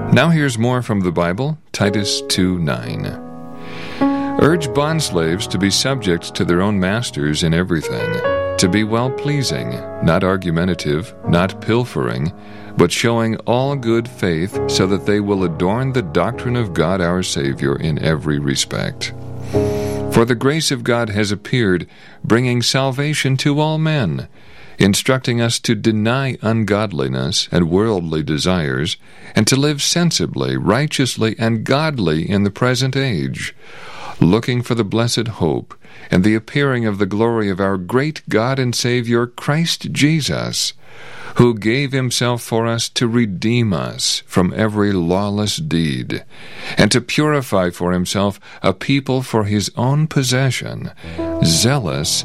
Now here's more from the Bible, Titus 2:9. Urge bondslaves to be subject to their own masters in everything, to be well-pleasing, not argumentative, not pilfering, but showing all good faith, so that they will adorn the doctrine of God our Savior in every respect. For the grace of God has appeared, bringing salvation to all men, instructing us to deny ungodliness and worldly desires, and to live sensibly, righteously, and godly in the present age, looking for the blessed hope and the appearing of the glory of our great God and Savior, Christ Jesus, who gave himself for us to redeem us from every lawless deed, and to purify for himself a people for his own possession, zealous